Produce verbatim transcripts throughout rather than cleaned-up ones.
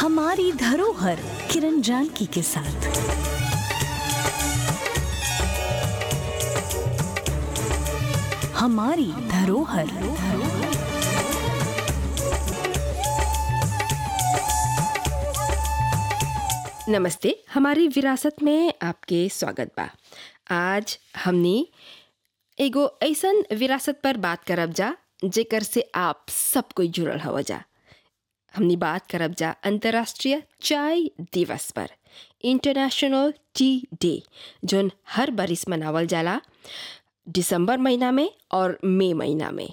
हमारी धरोहर किरण जानकी के साथ। हमारी धरोहर। नमस्ते, हमारी विरासत में आपके स्वागत बा। आज हमनी एगो ऐसन विरासत पर बात करब जा जेकर से आप सब कोई जुड़ल हव जा। हमनी बात करब जा अंतर्राष्ट्रीय चाय दिवस पर, इंटरनेशनल टी डे, जोन हर बरिस मनावल जाला दिसंबर महीना में और मई महीना में।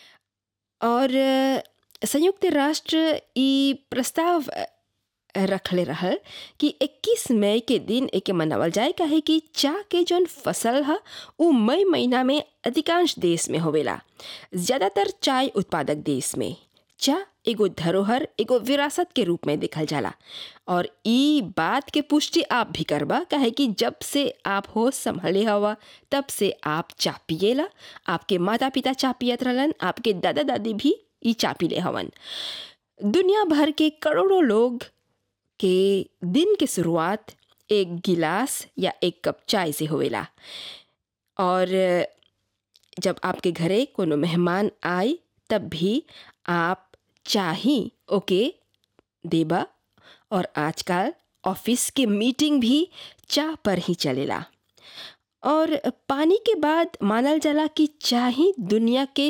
और संयुक्त राष्ट्र ई प्रस्ताव रखले रहल कि इक्कीस मई के दिन एके मनावल जाए, काहे कि चाय के जोन फसल है वो मई महीना में अधिकांश देश में होवेला। ज़्यादातर चाय उत्पादक देश में चाय एगो धरोहर, एगो विरासत के रूप में देखल जाला। और ई बात के पुष्टि आप भी करबा, काहे कि जब से आप होश संभले हवा तब से आप चाय पिएला। आपके माता पिता चाय पियत रहलन, आपके दादा दादी भी ई चाय पीले हवन। दुनिया भर के करोड़ों लोग के दिन के शुरुआत एक गिलास या एक कप चाय से होवेला। और जब आपके घरे कोनो मेहमान आए तब भी आप चाय ही ओके देबा। और आजकल ऑफिस के मीटिंग भी चाय पर ही चलेला। और पानी के बाद मानल जाला कि चाय ही दुनिया के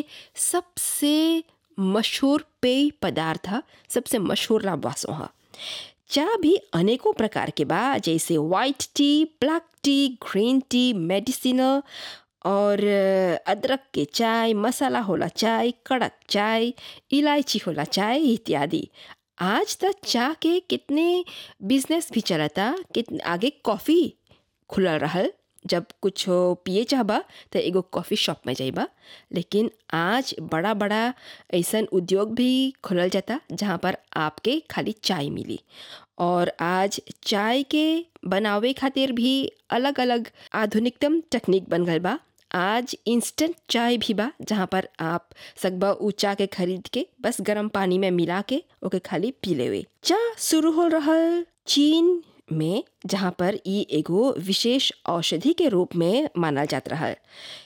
सबसे मशहूर पेय पदार्थ है, सबसे मशहूर लावासों है। चाय भी अनेकों प्रकार के बा, जैसे white T, black T, green tea, medicinal और अदरक के चाय, मसाला होला चाय, कड़क चाय, इलायची होला चाय इत्यादि। आज तक चाय के कितने बिजनेस भी चलता, कितने आगे कॉफ़ी खुलल रहल। जब कुछ पिए चाहबा तो एगो कॉफ़ी शॉप में जाइबा, लेकिन आज बड़ा बड़ा ऐसन उद्योग भी खुलल जाता जहाँ पर आपके खाली चाय मिली। और आज चाय के बनावे खातिर भी अलग अलग आधुनिकतम तकनीक बन गल बा। आज इंस्टेंट चाय भी बा, जहाँ पर आप सकबा उ चाय के खरीद के बस गर्म पानी में मिला के ओके खाली पी लेवे। चाय शुरू हो रहल चीन में, जहाँ पर ई एगो विशेष औषधि के रूप में मानल जात रहल।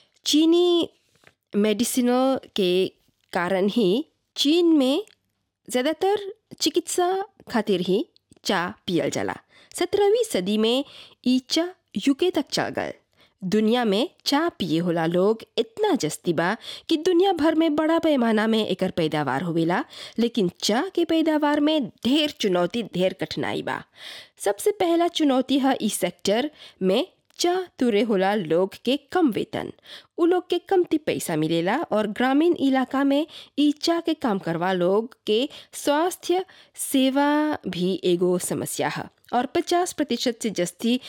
चीनी मेडिसिनल के कारण ही चीन में ज़्यादातर चिकित्सा खातिर ही चाय पियल जाला। सत्रहवीं सदी में ई चाय यूके तक चल गल। दुनिया में चाय पिए होला लोग इतना जस्ती बा कि दुनिया भर में बड़ा पैमाना में एकर पैदावार होवेला। लेकिन चाय के पैदावार में ढेर चुनौती, ढेर कठिनाई बा। सबसे पहला चुनौती है इस सेक्टर में चाय तुरे होला लोग के कम वेतन, उ लोग के कमती पैसा मिलेला। और ग्रामीण इलाका में ई चाय के काम करवा लोग के स्वास्थ्य सेवा भी एगो समस्या है। और पचास प्रतिशत से जस्ती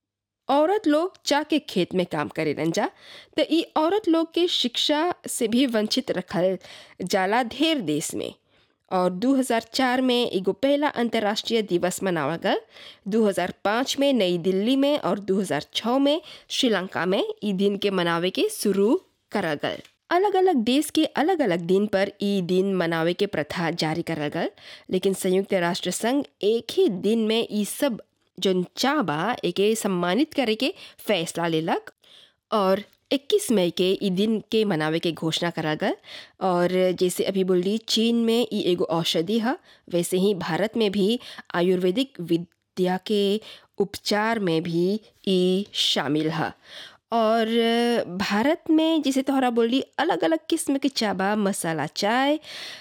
औरत लोग चाय के खेत में काम करेलन जा, तो ई औरत लोग के शिक्षा से भी वंचित रखल जाला ढेर देश में। और दो हज़ार चार में एगो पहला अंतर्राष्ट्रीय दिवस मनावा गल। दो हज़ार पाँच में नई दिल्ली में और दो हज़ार छह में श्रीलंका में ई दिन के मनावे के शुरू करल गल। अलग अलग देश के अलग अलग दिन पर ई दिन मनावे के प्रथा जारी करल गल, लेकिन संयुक्त राष्ट्र संघ एक ही दिन में ई सब जोन चाय बा एके सम्मानित करे के फैसला लेलक। और इक्कीस मई के ई दिन के मनावे के घोषणा करल गल। और जैसे अभी बोली चीन में ई एगो औषधि है, वैसे ही भारत में भी आयुर्वेदिक विद्या के उपचार में भी ई शामिल है। और भारत में जैसे तोहरा बोली अलग अलग किस्म के चाय बा, मसाला चाय,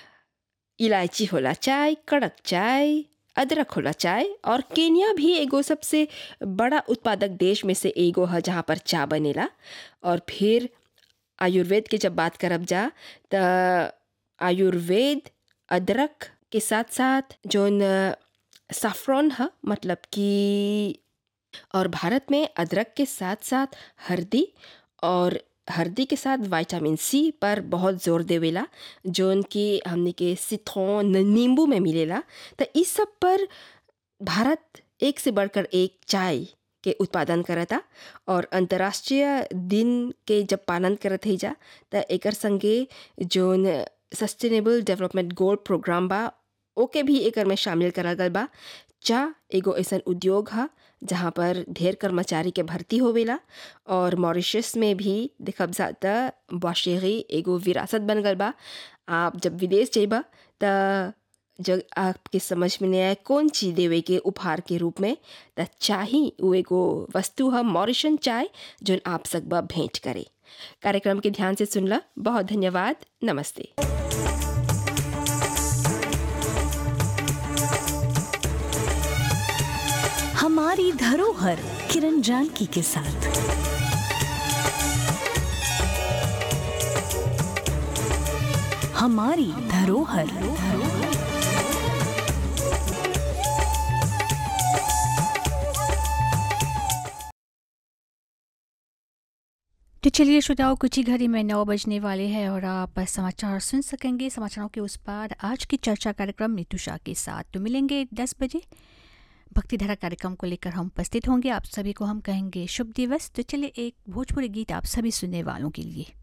इलायची होला चाय, कड़क चाय, अदरक होला चाय। और केन्या भी एगो सबसे बड़ा उत्पादक देश में से एगो है जहाँ पर चाय बनेला। और फिर आयुर्वेद के जब बात करब जा तो आयुर्वेद अदरक के साथ साथ जोन सैफरन है, मतलब कि और भारत में अदरक के साथ साथ हल्दी और हल्दी के साथ विटामिन सी पर बहुत जोर देवेला, जोन कि हमने के सिट्रॉन नींबू में मिलेला। तो इस सब पर भारत एक से बढ़कर एक चाय के उत्पादन करता। और अंतर्राष्ट्रीय दिन के जब पालन करत है जा तो एकर संगे जोन सस्टेनेबल डेवलपमेंट गोल प्रोग्राम बा ओके भी एकर में शामिल करल गल बा। चाह एगो ऐसन उद्योग ह जहाँ पर ढेर कर्मचारी के भर्ती होवेला और मॉरिशस में भी देखब जा त बौशेरी एगो विरासत बन गल बा। आप जब विदेश जेबा त जब आपके समझ में नहीं आए कौन चीज़ देवे के उपहार के रूप में, त चाही वो एगो वस्तु ह मॉरिशन चाय जोन आप सकबा भेंट करे। कार्यक्रम के ध्यान से सुनला, बहुत धन्यवाद। नमस्ते। हमारी धरोहर किरण जानकी के साथ। हमारी धरोहर। तो चलिए श्रोताओ, कुछ ही घड़ी में नौ बजने वाले हैं और आप समाचार सुन सकेंगे। समाचारों के उस पार आज की चर्चा कार्यक्रम नीतू शाह के साथ तो मिलेंगे दस बजे। भक्तिधारा कार्यक्रम को लेकर हम उपस्थित होंगे। आप सभी को हम कहेंगे शुभ दिवस। तो चलिए एक भोजपुरी गीत आप सभी सुनने वालों के लिए।